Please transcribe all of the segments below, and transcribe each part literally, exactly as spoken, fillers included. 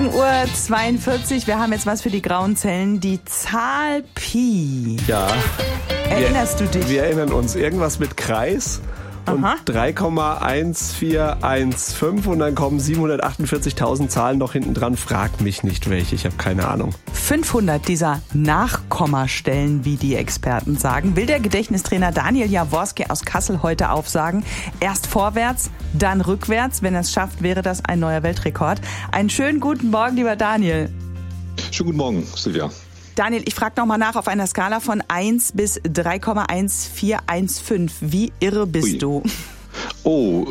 Uhr zweiundvierzig, wir haben jetzt was für die grauen Zellen, die Zahl Pi. Ja. Erinnerst wir, du dich? Wir erinnern uns, irgendwas mit Kreis und drei Komma eins vier eins fünf und dann kommen siebenhundertachtundvierzigtausend Zahlen noch hinten dran. Frag mich nicht welche, ich habe keine Ahnung. fünfhundert dieser Nachkommastellen, wie die Experten sagen, will der Gedächtnistrainer Daniel Jaworski aus Kassel heute aufsagen. Erst vorwärts, dann rückwärts. Wenn er es schafft, wäre das ein neuer Weltrekord. Einen schönen guten Morgen, lieber Daniel. Schönen guten Morgen, Silvia. Daniel, ich frage nochmal nach auf einer Skala von eins bis drei Komma eins vier eins fünf. Wie irre bist Ui. du? Oh,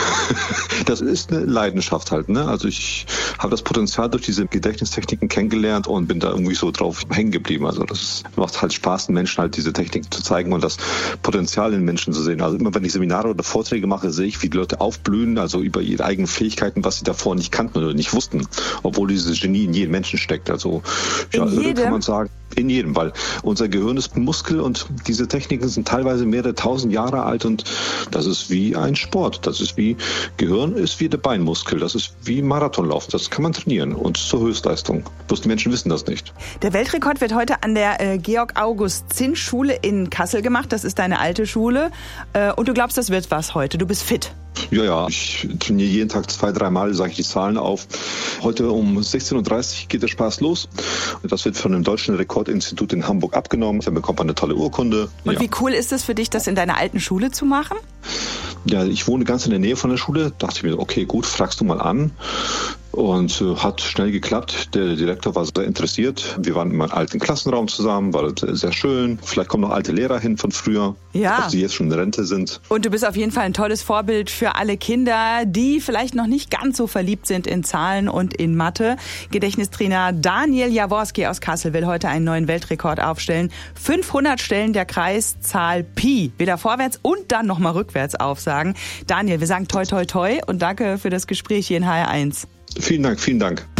das ist eine Leidenschaft halt, ne? Also ich habe das Potenzial durch diese Gedächtnistechniken kennengelernt und bin da irgendwie so drauf hängen geblieben. Also das macht halt Spaß, den Menschen halt diese Techniken zu zeigen und das Potenzial in Menschen zu sehen. Also immer wenn ich Seminare oder Vorträge mache, sehe ich, wie die Leute aufblühen, also über ihre eigenen Fähigkeiten, was sie davor nicht kannten oder nicht wussten, obwohl dieses Genie in jedem Menschen steckt. Also ja, in jedem? kann man sagen, in jedem, weil unser Gehirn ist ein Muskel und diese Techniken sind teilweise mehrere tausend Jahre alt und das ist wie ein Sport. Das ist wie, Gehirn ist wie der Beinmuskel. Das ist wie Marathonlaufen. Das kann man trainieren und zur Höchstleistung. Bloß die Menschen wissen das nicht. Der Weltrekord wird heute an der äh, Georg-August-Zinn-Schule in Kassel gemacht. Das ist deine alte Schule. Äh, und du glaubst, das wird was heute. Du bist fit. Ja, ja, ich trainiere jeden Tag zwei, dreimal, sage ich die Zahlen auf. Heute um sechzehn Uhr dreißig geht der Spaß los. Das wird von dem Deutschen Rekordinstitut in Hamburg abgenommen. Dann bekommt man eine tolle Urkunde. Und ja. Wie cool ist es für dich, das in deiner alten Schule zu machen? Ja, ich wohne ganz in der Nähe von der Schule. Dachte ich mir, okay, gut, fragst du mal an. Und äh, hat schnell geklappt. Der Direktor war sehr interessiert. Wir waren in meinem alten Klassenraum zusammen, war sehr schön. Vielleicht kommen noch alte Lehrer hin von früher, ja. die jetzt schon in Rente sind. Und du bist auf jeden Fall ein tolles Vorbild für alle Kinder, die vielleicht noch nicht ganz so verliebt sind in Zahlen und in Mathe. Gedächtnistrainer Daniel Jaworski aus Kassel will heute einen neuen Weltrekord aufstellen. fünfhundert Stellen der Kreiszahl Pi. Wieder vorwärts und dann nochmal rückwärts aufsagen. Daniel, wir sagen toi toi toi und danke für das Gespräch hier in H R eins. Vielen Dank, vielen Dank.